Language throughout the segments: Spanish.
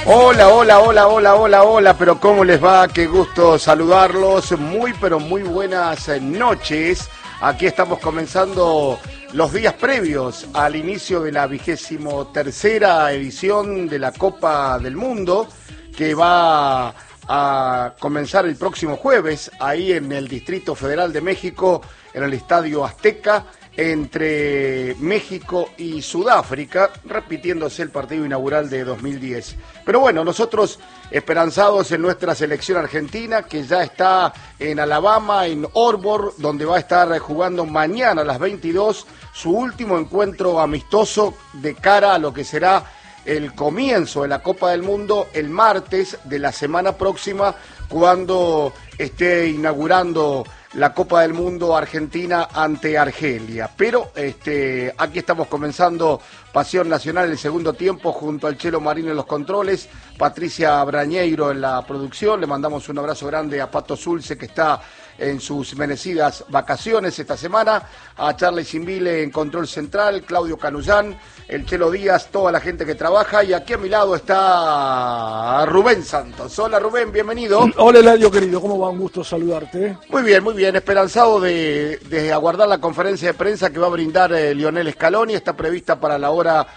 Hola, hola, hola, hola, hola, hola, pero ¿cómo les va? Qué gusto saludarlos. Muy, pero muy buenas noches. Aquí estamos comenzando los días previos al inicio de la 23ª edición de la Copa del Mundo, que va a comenzar el próximo jueves, ahí en el Distrito Federal de México, en el Estadio Azteca, entre México y Sudáfrica, repitiéndose el partido inaugural de 2010. Pero bueno, nosotros esperanzados en nuestra selección argentina, que ya está en Alabama, en Auburn, donde va a estar jugando mañana a las 22 su último encuentro amistoso de cara a lo que será el comienzo de la Copa del Mundo el martes de la semana próxima, cuando esté inaugurando la Copa del Mundo Argentina ante Argelia. Pero aquí estamos comenzando Pasión Nacional el segundo tiempo junto al Chelo Marín en los controles, Patricia Brañeiro en la producción. Le mandamos un abrazo grande a Pato Zulce, que está en sus merecidas vacaciones esta semana, a Charlie Simbile en control central, Claudio Canullán, el Chelo Díaz, toda la gente que trabaja, y aquí a mi lado está Rubén Santos. Hola Rubén, bienvenido. Hola Eladio querido, ¿cómo va? Un gusto saludarte. Muy bien, esperanzado de aguardar la conferencia de prensa que va a brindar Lionel Scaloni. Está prevista para la hora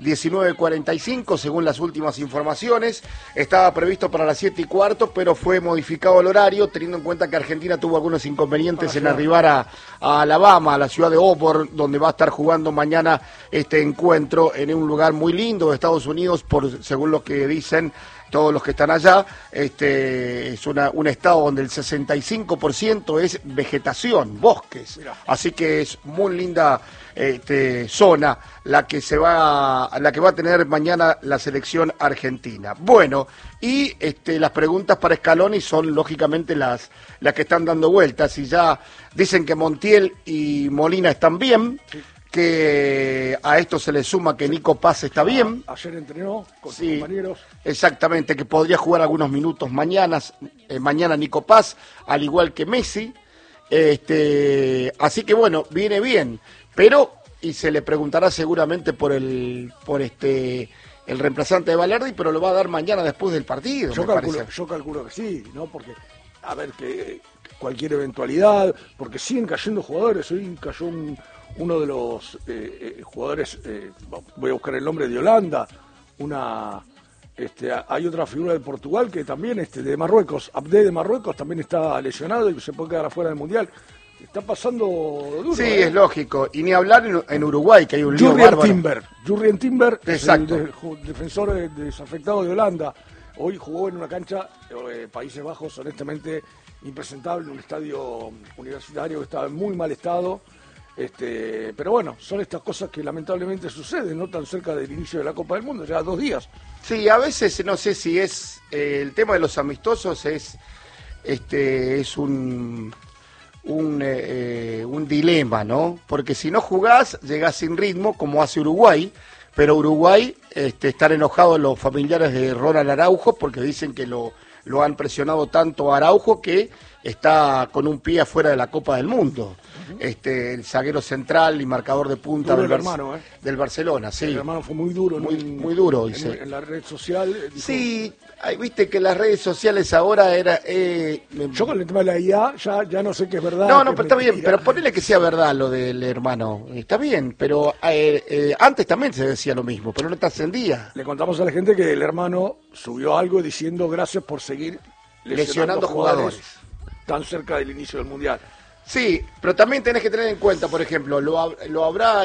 19:45, según las últimas informaciones. Estaba previsto para las 7:15, pero fue modificado el horario, teniendo en cuenta que Argentina tuvo algunos inconvenientes en arribar a Alabama, a la ciudad de Auburn, donde va a estar jugando mañana este encuentro en un lugar muy lindo de Estados Unidos, según lo que dicen todos los que están allá. Es un estado donde el 65% es vegetación, bosques. Mirá. Así que es muy linda zona la que va a tener mañana la selección argentina. Bueno, y las preguntas para Scaloni son lógicamente las que están dando vueltas, y ya dicen que Montiel y Molina están bien. Sí. Que a esto se le suma que Nico Paz está bien. Ayer entrenó con sus Sí, compañeros. exactamente, que podría jugar algunos minutos mañana Nico Paz, al igual que Messi. Así que bueno, viene bien, pero y se le preguntará seguramente por el reemplazante de Balerdi, pero lo va a dar mañana después del partido. Yo calculo que sí, ¿no? Porque, a ver, que cualquier eventualidad, porque siguen cayendo jugadores. Hoy cayó uno de los jugadores, voy a buscar el nombre, de Holanda, hay otra figura de Portugal que también, de Marruecos, Abde de Marruecos, también está lesionado y se puede quedar afuera del Mundial. Está pasando duro. Sí, es lógico. Y ni hablar en Uruguay, que hay un lío bárbaro. Jurrien Timber, exacto, es el defensor desafectado de Holanda. Hoy jugó en una cancha, Países Bajos, honestamente impresentable, un estadio universitario que estaba en muy mal estado. Pero bueno, son estas cosas que lamentablemente suceden, no tan cerca del inicio de la Copa del Mundo, ya 2 días. Sí, a veces no sé si es el tema de los amistosos es un dilema, ¿no? Porque si no jugás, llegás sin ritmo, como hace Uruguay, pero Uruguay están enojados los familiares de Ronald Araujo porque dicen que lo han presionado tanto a Araujo que está con un pie afuera de la Copa del Mundo. El zaguero central y marcador de punta del Barcelona, sí. El hermano fue muy duro, muy duro, dice. En la red social. Dijo, sí, viste que las redes sociales ahora era... yo con el tema de la IA ya no sé qué es verdad. No, pero está bien, pero ponele que sea verdad lo del hermano. Está bien, pero antes también se decía lo mismo, pero no trascendía. Le contamos a la gente que el hermano subió algo diciendo gracias por seguir lesionando jugadores tan cerca del inicio del Mundial. Sí, pero también tenés que tener en cuenta, por ejemplo, lo habrá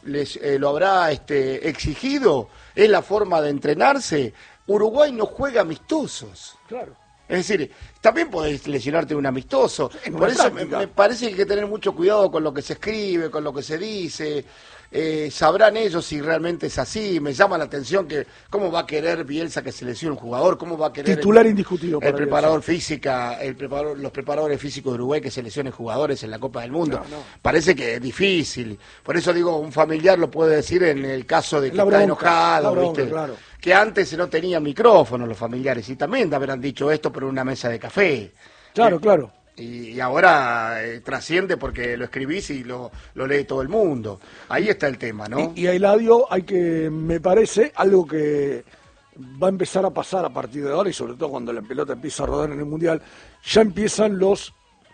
exigido, es la forma de entrenarse. Uruguay no juega amistosos. Claro. Es decir, también podés lesionarte en un amistoso. Por eso me parece que hay que tener mucho cuidado con lo que se escribe, con lo que se dice. Sabrán ellos si realmente es así. Me llama la atención que cómo va a querer Bielsa que se lesione un jugador, cómo va a querer titular indiscutido el preparador física, los preparadores físicos de Uruguay que se lesionen jugadores en la Copa del Mundo. No. Parece que es difícil. Por eso digo, un familiar lo puede decir en el caso de que está enojado, ¿viste? Claro. Que antes no tenían micrófono los familiares y también habrán dicho esto por una mesa de café. Claro. Y ahora trasciende porque lo escribís y lo lee todo el mundo. Ahí está el tema, ¿no? Y a Eladio hay que, me parece, algo que va a empezar a pasar a partir de ahora, y sobre todo cuando la pelota empieza a rodar en el Mundial, ya empiezan los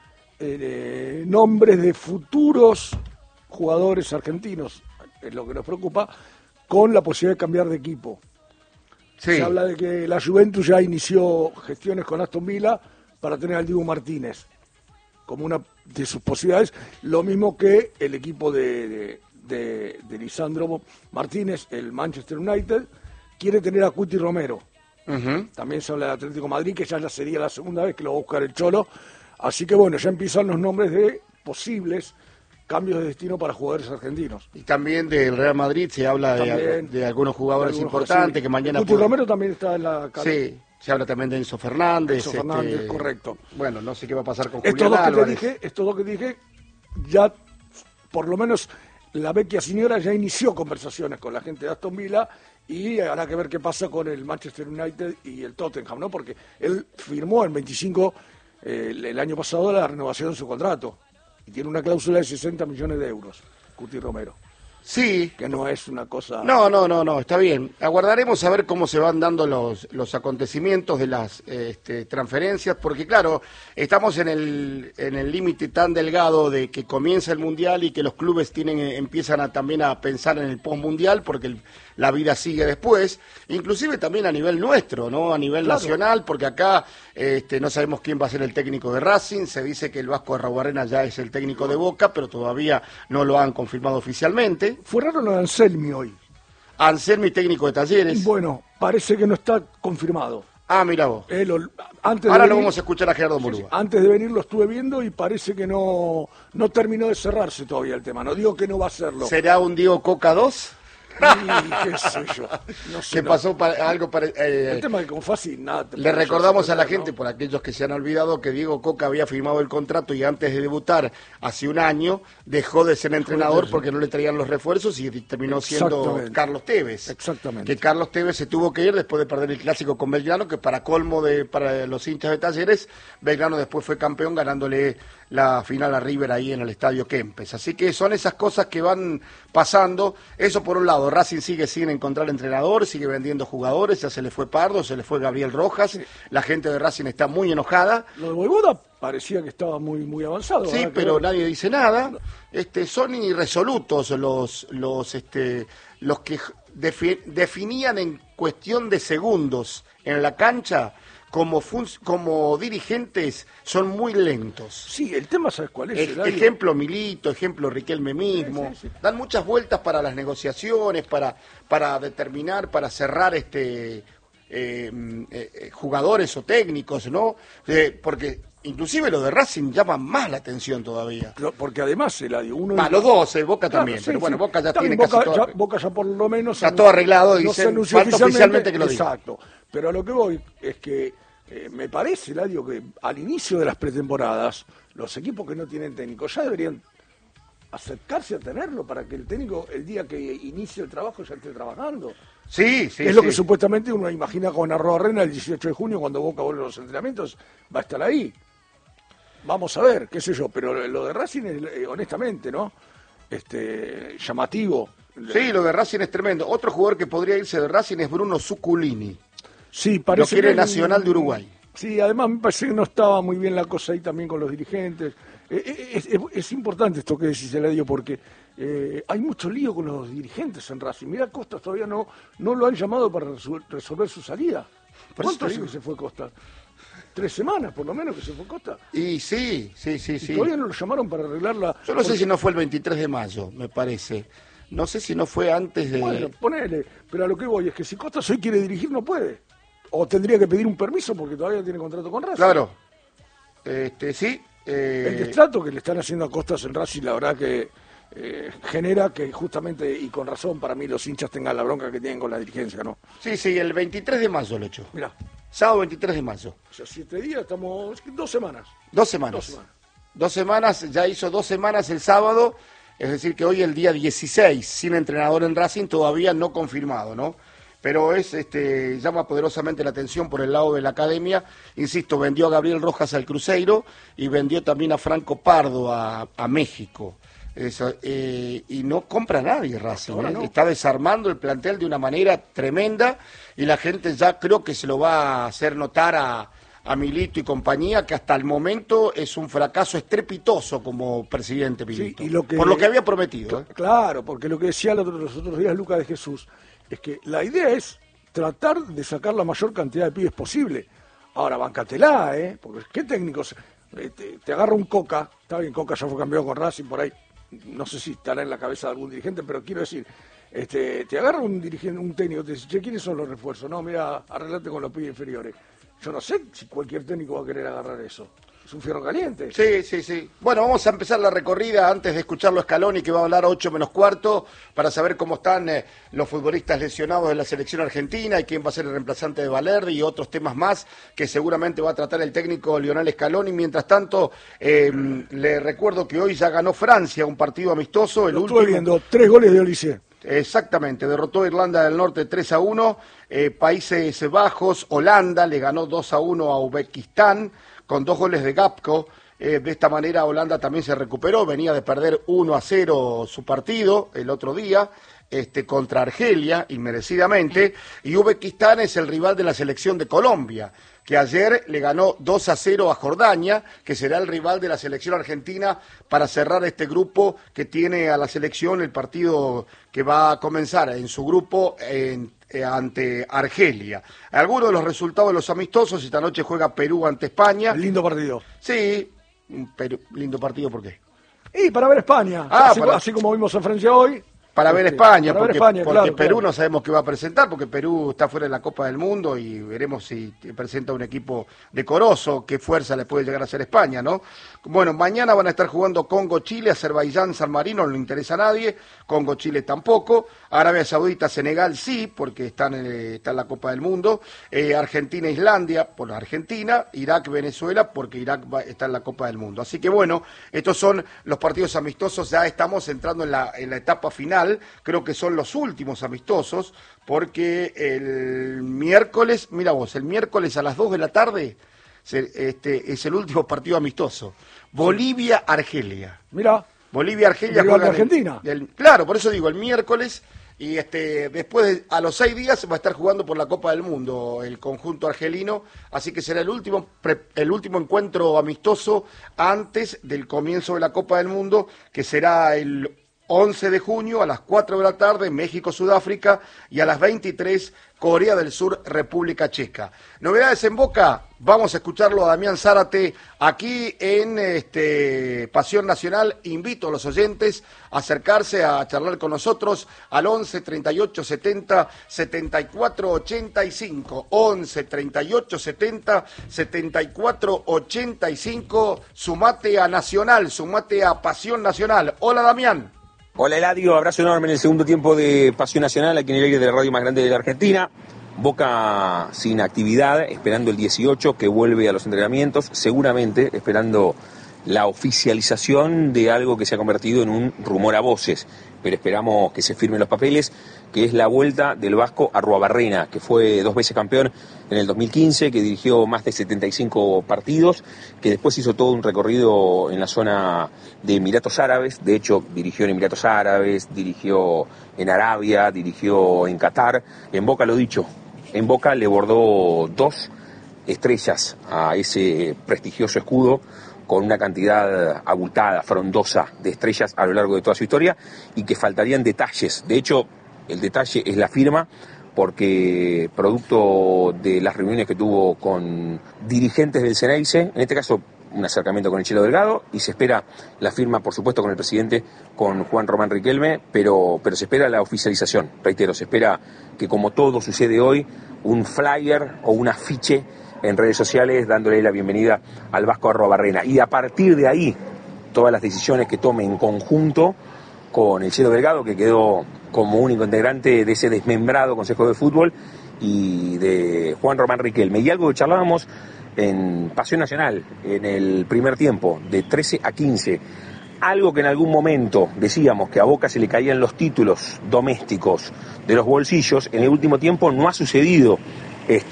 nombres de futuros jugadores argentinos, es lo que nos preocupa, con la posibilidad de cambiar de equipo. Sí. Se habla de que la Juventus ya inició gestiones con Aston Villa para tener al Dibu Martínez como una de sus posibilidades, lo mismo que el equipo de Lisandro Martínez, el Manchester United, quiere tener a Cuti Romero. También se habla de Atlético de Madrid, que ya sería la segunda vez que lo va a buscar el Cholo. Así que bueno, ya empiezan los nombres de posibles cambios de destino para jugadores argentinos. Y también del Real Madrid se habla de algunos jugadores importantes que mañana... Cuti Romero también está en la... Sí, se habla también de Enzo Fernández. Enzo Fernández, correcto. Bueno, no sé qué va a pasar con Julián Álvarez. Estos dos que dije, ya por lo menos la vecchia señora ya inició conversaciones con la gente de Aston Villa, y habrá que ver qué pasa con el Manchester United y el Tottenham, ¿no? Porque él firmó en 25 el año pasado la renovación de su contrato y tiene una cláusula de 60 millones de euros, Cuti Romero. Sí. Que no es una cosa... No, está bien. Aguardaremos a ver cómo se van dando los acontecimientos de las transferencias, porque claro, estamos en el límite tan delgado de que comienza el Mundial y que los clubes empiezan también a pensar en el postmundial, porque la vida sigue después, inclusive también a nivel nuestro, ¿no? A nivel nacional, porque acá no sabemos quién va a ser el técnico de Racing, se dice que el Vasco Araubarrena ya es el técnico de Boca, pero todavía no lo han confirmado oficialmente. Fue raro lo de Anselmi hoy. Anselmi, técnico de Talleres. Bueno, parece que no está confirmado. Ah, mira vos. Ahora lo vamos a escuchar a Gerardo Murúa. Sí, antes de venir lo estuve viendo y parece que no terminó de cerrarse todavía el tema. No digo que no va a serlo. ¿Será un Diego Coca 2? Qué sé yo. No sé, ¿Qué pasó? Algo el tema de que como fácil, nada. Le recordamos a la gente, por aquellos que se han olvidado, que Diego Coca había firmado el contrato y antes de debutar, hace un año, dejó de ser entrenador porque no le traían los refuerzos y terminó siendo Carlos Tevez. Exactamente. Que Carlos Tevez se tuvo que ir después de perder el clásico con Belgrano, que para colmo para los hinchas de Talleres, Belgrano después fue campeón ganándole la final a River ahí en el Estadio Kempes. Así que son esas cosas que van pasando. Eso por un lado. Racing sigue sin encontrar entrenador, sigue vendiendo jugadores, ya se le fue Pardo, se le fue Gabriel Rojas, sí. La gente de Racing está muy enojada. Lo de Vojvoda parecía que estaba muy avanzado. Sí, pero nadie dice nada. Son irresolutos los que definían en cuestión de segundos en la cancha. Como dirigentes son muy lentos. Sí, el tema, ¿sabes cuál es? Ejemplo Milito, ejemplo Riquelme mismo. Sí. Dan muchas vueltas para las negociaciones, para determinar, para cerrar jugadores o técnicos, ¿no? Porque inclusive lo de Racing llama más la atención todavía. Porque además, uno... los dos, Boca también, sí, pero bueno, Boca ya tiene Boca, casi todo... Boca ya por lo menos... Está todo arreglado, dicen, no falta oficialmente que lo diga. Exacto, pero a lo que voy es que me parece, Eladio, que al inicio de las pretemporadas, los equipos que no tienen técnico ya deberían acercarse a tenerlo para que el técnico, el día que inicie el trabajo, ya esté trabajando. Sí. Es lo que supuestamente uno imagina con Arroarena el 18 de junio, cuando Boca vuelve a los entrenamientos, va a estar ahí. Vamos a ver, qué sé yo, pero lo de Racing es, honestamente, ¿no? Llamativo. Sí, lo de Racing es tremendo. Otro jugador que podría irse de Racing es Bruno Zuculini. Sí, parece lo quiere Nacional de Uruguay. Sí, además me parece que no estaba muy bien la cosa ahí también con los dirigentes. Es importante esto que decís, Eladio, porque hay mucho lío con los dirigentes en Racing. Mirá, Costas todavía no lo han llamado para resolver su salida. ¿Cuánto hace que se fue Costas? 3 semanas, por lo menos, que se fue Costa. Y sí. Todavía no lo llamaron para arreglarla. Yo no sé si no fue el 23 de mayo, me parece. No sé si no fue antes de... Bueno, ponele. Pero a lo que voy es que si Costa hoy quiere dirigir, no puede. O tendría que pedir un permiso porque todavía tiene contrato con Racing. Claro. Sí. El destrato que le están haciendo a Costas en Racing, la verdad que genera que justamente, y con razón, para mí los hinchas tengan la bronca que tienen con la dirigencia, ¿no? Sí, el 23 de mayo lo echó. Mirá. Sábado 23 de mayo. O sea, 7 días, estamos... 2 semanas. 2 semanas. 2 semanas, ya hizo 2 semanas el sábado, es decir que hoy el día 16, sin entrenador en Racing, todavía no confirmado, ¿no? Pero llama poderosamente la atención por el lado de la academia. Insisto, vendió a Gabriel Rojas al Cruzeiro y vendió también a Franco Pardo a México. Eso, y no compra nadie Racing, no. Está desarmando el plantel de una manera tremenda y la gente ya creo que se lo va a hacer notar a Milito y compañía, que hasta el momento es un fracaso estrepitoso como presidente Milito, sí, por lo que había prometido. Claro, porque lo que decía los otros días Lucas de Jesús es que la idea es tratar de sacar la mayor cantidad de pibes posible. Ahora, bancatela, porque ¿qué técnicos? Te agarra un Coca, está bien, Coca ya fue campeón con Racing, por ahí no sé si estará en la cabeza de algún dirigente, pero quiero decir, te agarra un dirigente, un técnico, te dice, che, ¿quiénes son los refuerzos? No, mira, arreglate con los pibes inferiores. Yo no sé si cualquier técnico va a querer agarrar eso. Es un fierro caliente. Sí. Bueno, vamos a empezar la recorrida antes de escucharlo a Scaloni, que va a hablar 8 menos cuarto, para saber cómo están los futbolistas lesionados de la selección argentina y quién va a ser el reemplazante de Valerde y otros temas más que seguramente va a tratar el técnico Lionel Scaloni. Mientras tanto, le recuerdo que hoy ya ganó Francia un partido amistoso. Lo estuve viendo, 3 goles de Olise. Exactamente, derrotó a Irlanda del Norte 3-1, Países Bajos, Holanda le ganó 2-1 a Uzbekistán con 2 goles de Gapco. De esta manera Holanda también se recuperó, venía de perder 1-0 su partido el otro día contra Argelia, inmerecidamente, y Uzbekistán es el rival de la selección de Colombia, que ayer le ganó 2-0 a Jordania, que será el rival de la selección argentina para cerrar este grupo que tiene a la selección el partido que va a comenzar en su grupo ante Argelia. Algunos de los resultados de los amistosos: esta noche juega Perú ante España. Lindo partido. Sí, lindo partido, ¿por qué? Y para ver España, así como vimos a Francia hoy. Para ver España, porque claro, Perú no sabemos qué va a presentar, porque Perú está fuera de la Copa del Mundo y veremos si presenta un equipo decoroso, qué fuerza le puede llegar a hacer España, ¿no? Bueno, mañana van a estar jugando Congo-Chile, Azerbaiyán-San Marino, no le interesa a nadie, Congo-Chile tampoco, Arabia Saudita-Senegal sí, porque está en la Copa del Mundo, Argentina-Islandia por Argentina, Irak-Venezuela porque Irak está en la Copa del Mundo. Así que bueno, estos son los partidos amistosos, ya estamos entrando en la etapa final. Creo que son los últimos amistosos, porque el miércoles, mira vos, el miércoles a las 2 de la tarde es el último partido amistoso. Bolivia-Argelia. Mira. Bolivia-Argelia juega Argentina. Claro, por eso digo, el miércoles, y después a los 6 días va a estar jugando por la Copa del Mundo el conjunto argelino, así que será el último encuentro amistoso antes del comienzo de la Copa del Mundo, que será el 11 de junio a las 4 de la tarde, México-Sudáfrica, y a las 23, Corea del Sur, República Checa. Novedades en Boca, vamos a escucharlo a Damián Zárate aquí en Pasión Nacional. Invito a los oyentes a acercarse a charlar con nosotros al 11 38 70 74 85, 11 38 70 74 85. Sumate a Nacional, sumate a Pasión Nacional. Hola, Damián. Hola Eladio, abrazo enorme en el segundo tiempo de Pasión Nacional, aquí en el aire de la radio más grande de la Argentina. Boca sin actividad, esperando el 18 que vuelve a los entrenamientos, seguramente esperando la oficialización de algo que se ha convertido en un rumor a voces, pero esperamos que se firmen los papeles, que es la vuelta del vasco Arruabarrena, que fue 2 veces campeón en el 2015, que dirigió más de 75 partidos, que después hizo todo un recorrido en la zona de Emiratos Árabes. De hecho, dirigió en Emiratos Árabes, dirigió en Arabia, dirigió en Qatar. En Boca, lo dicho, en Boca le bordó 2 estrellas a ese prestigioso escudo, con una cantidad abultada, frondosa de estrellas a lo largo de toda su historia, y que faltarían detalles. De hecho, el detalle es la firma, porque producto de las reuniones que tuvo con dirigentes del Ceneice, en este caso un acercamiento con el Chelo Delgado, y se espera la firma, por supuesto, con el presidente, con Juan Román Riquelme, pero se espera la oficialización. Reitero, se espera que, como todo sucede hoy, un flyer o un afiche en redes sociales dándole la bienvenida al vasco Arruabarrena, y a partir de ahí todas las decisiones que tome en conjunto con el Chelo Delgado, que quedó como único integrante de ese desmembrado Consejo de Fútbol, y de Juan Román Riquelme. Y algo que charlábamos en Pasión Nacional en el primer tiempo, de 13 a 15, algo que en algún momento decíamos que a Boca se le caían los títulos domésticos de los bolsillos, en el último tiempo no ha sucedido esto.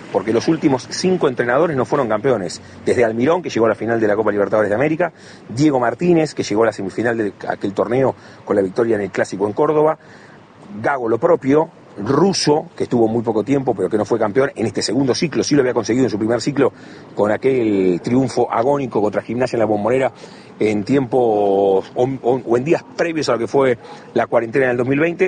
porque los últimos 5 entrenadores no fueron campeones. Desde Almirón, que llegó a la final de la Copa Libertadores de América, Diego Martínez, que llegó a la semifinal de aquel torneo con la victoria en el Clásico en Córdoba, Gago lo propio, Russo, que estuvo muy poco tiempo pero que no fue campeón en este segundo ciclo, sí lo había conseguido en su primer ciclo con aquel triunfo agónico contra Gimnasia en la Bombonera en tiempos o en días previos a lo que fue la cuarentena en el 2020.